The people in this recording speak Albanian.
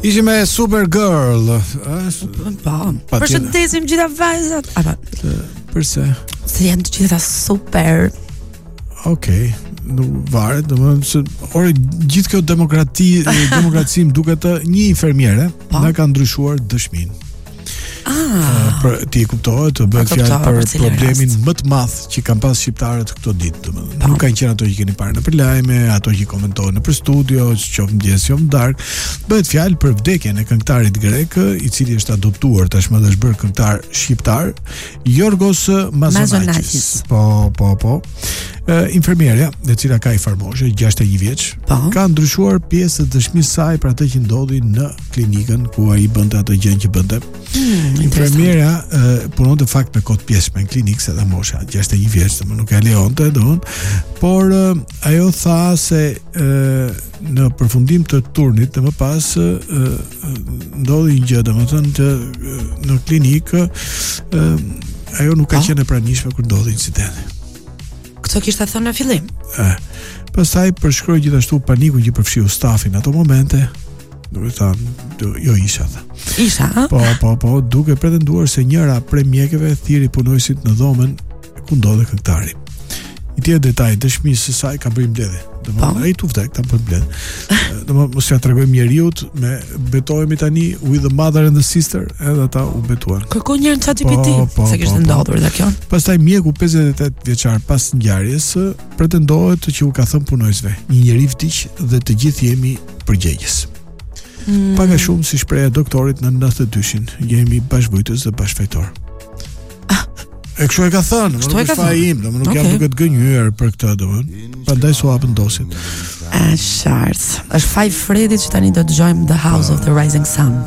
Ishim me Supergirl. Përshëndesim gjitha vajzat. Përse? Se janë të gjitha super. Okej, nuk varet, domethënë se gjithë kjo demokraci më duket një infermiere na ka ndryshuar dëshminë. Për ti e kuptohet, të bëhet fjalë për problemin më të madh që kanë pas shqiptarët këto ditë, domethënë. Nuk kanë qenë ato që keni parë në lajme, ato që komentohen në studio, qoftë mëngjes, qoftë darkë. Bëhet fjalë për vdekjen e këngëtarit grek, I cili është adoptuar tashmë dhe është bërë këngëtar shqiptar, Yorgos Mazonakis. Po. Infermierja, e cila ka farmoshe, 61 vjeç, ka ndryshuar pjesë të dëshmisë saj për atë që ndodhi në klinikën ku ai bënte atë gjën që bënte. Infermierja punonte fakt me kod pjesme në klinikë, se dhe mosha 61 vjeç, nuk e lejonte, por ajo tha se në përfundim të turnit dhe më pas ndodhi një gjë, domethënë që në klinikë ajo nuk ka qenë e pranishme kur ndodhi incidenti. Këto kishte thënë në fillim. Pastaj përshkroi gjithashtu panikun që përfshiu stafin ato momente. Do të thonë, jo isha. Isha? Po, duke pretenduar se njëra prej mjekëve thiri punojësit në dhomën ku ndodhej këngëtari. I tjerë detaj dëshmisë së saj ka bërë mbledhje. Domethënë ai tu vdek ta bën mbledhje. Domethënë mos ja tregojmë njeriut, me betohemi tani with the mother and the sister, edhe ata u betuan. Kërkon një ChatGPT se kishte ndodhur dhe kjo. Pastaj mjeku 58 vjeçar pas ngjarjes pretendohet që u ka thënë punojësve, një njeri vdiq dhe të gjithë jemi përgjegjës. Pak a shumë si shpreha e doktorit në 92-shin, jemi bashkëvujtës dhe bashkëfajtor. E kështu e ka thënë, nuk është faji im, nuk jam duke të gënjur për këtë, prandaj s'u hapën dosin. Qartë. Është faji Fredit që tani do të dëgjojmë The House of the Rising Sun.